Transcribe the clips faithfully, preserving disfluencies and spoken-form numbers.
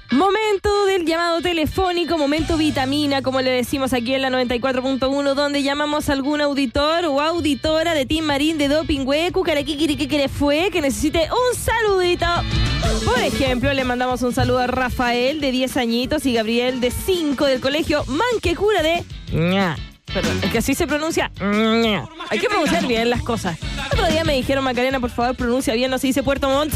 Momento del llamado telefónico, momento vitamina, como le decimos aquí en la noventa y cuatro punto uno, donde llamamos a algún auditor o auditora de Team Marín de Dopingüe, Cucaraquiquiriquiquire fue, que necesite un saludito. Por ejemplo, le mandamos un saludo a Rafael, de diez añitos, y Gabriel, de cinco, del colegio Manquecura de... Perdón, es que así se pronuncia. Hay que pronunciar bien las cosas. El otro día me dijeron, Macarena, por favor, pronuncia bien, no se dice Puerto Montt.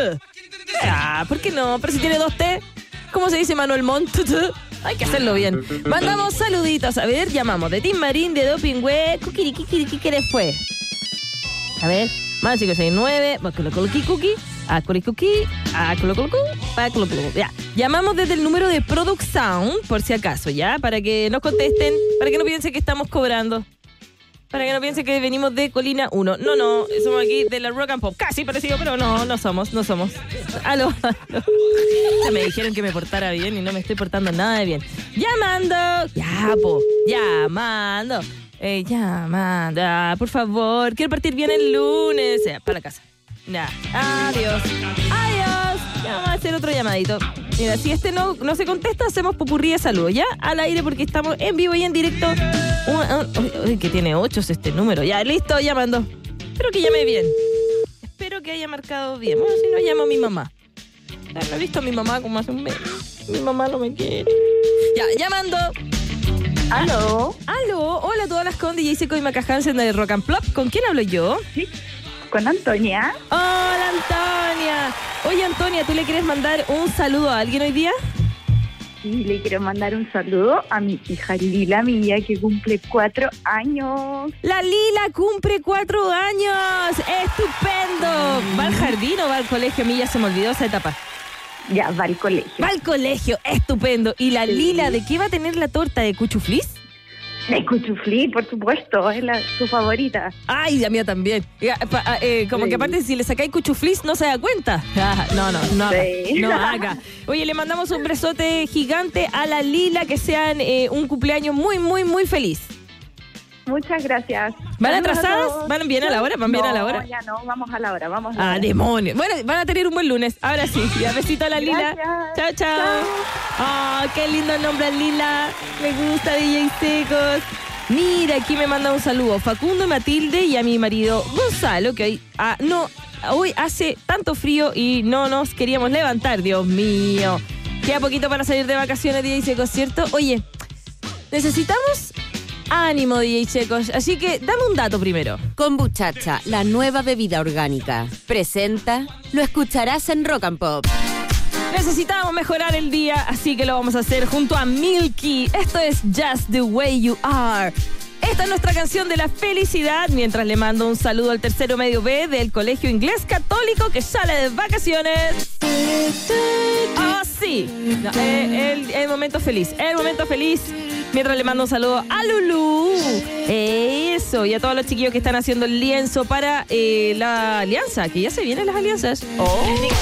Ah, ¿por qué no? Pero si tiene dos T, ¿cómo se dice Manuel Montt? Hay que hacerlo bien. Mandamos saluditos. A ver, llamamos de Team Marín, de Dopingüe. ¿Qué fue? A ver, más cinco seis nueve. A Curicuki, a Colocolocú, a Colocolocú. Ya, llamamos desde el número de Product Sound, por si acaso, ¿ya? Para que nos contesten, para que no piensen que estamos cobrando. Para que no piensen que venimos de Colina uno. No, no, somos aquí de la Rock and Pop. Casi parecido, pero no, no somos, no somos. Aló, aló. Ya me dijeron que me portara bien y no me estoy portando nada de bien. Llamando. Ya, po, llamando. Eh, llamando. Ah, por favor, quiero partir bien el lunes. Ya, para la casa. Ya, adiós. Adiós. Ya vamos a hacer otro llamadito. Mira, si este no, no se contesta, hacemos popurrí de saludos, ¿ya? Al aire, porque estamos en vivo y en directo. Un, un, uy, que tiene ocho este número. Ya, listo, llamando. Espero que llame bien. Espero que haya marcado bien. Bueno, si no, llamo a mi mamá. Ya, no he visto a mi mamá como hace un mes. Mi mamá no me quiere. Ya, llamando. ¿Aló? ¿Aló? Hola a todas las con D J Seco y Maca Hansen de Rock and Pop. ¿Con quién hablo yo? Sí, con Antonia. Hola, Antonia. Oye, Antonia, ¿tú le quieres mandar un saludo a alguien hoy día? Sí, le quiero mandar un saludo a mi hija Lila Milla, que cumple cuatro años. La Lila cumple cuatro años. ¡Estupendo! ¿Va al jardín o va al colegio? A mí ya se me olvidó esa etapa. Ya, va al colegio. Va al colegio, estupendo. ¿Y la Lila de qué va a tener la torta? ¿De cuchuflis? De cuchuflí, por supuesto, es la, su favorita. Ay, la mía también. Ya, pa, eh, como sí. Que aparte si le sacáis cuchuflis no se da cuenta. Ah, no, no, no haga, sí. no haga. Oye, le mandamos un besote gigante a la Lila, que sean eh, un cumpleaños muy, muy, muy feliz. Muchas gracias. ¿Van atrasadas? ¿Van bien a la hora? ¿Van no, bien a la hora? No, ya no, vamos a la hora, vamos a la Ah, hora. demonios. Bueno, van a tener un buen lunes. Ahora sí. Ya, besito a la Lila. Gracias. Chao, chao. Ah, oh, qué lindo el nombre, Lila. Me gusta, D J Secos. Mira, aquí me manda un saludo Facundo y Matilde y a mi marido Gonzalo, que hoy, ah, no, hoy hace tanto frío y no nos queríamos levantar, Dios mío. Queda poquito para salir de vacaciones, D J Secos, ¿cierto? Oye, necesitamos ánimo, D J Secos, así que dame un dato primero. Kombuchacha, la nueva bebida orgánica, presenta, lo escucharás en Rock and Pop. Necesitamos mejorar el día, así que lo vamos a hacer junto a Milky. Esto es Just the Way You Are. Esta es nuestra canción de la felicidad, mientras le mando un saludo al tercero medio B del Colegio Inglés Católico que sale de vacaciones. ¡Oh, sí! No, eh, el, el momento feliz, el momento feliz. Mientras le mando un saludo a Lulú. Eso, y a todos los chiquillos que están haciendo el lienzo para eh, la alianza, que ya se vienen las alianzas. ¡Oh!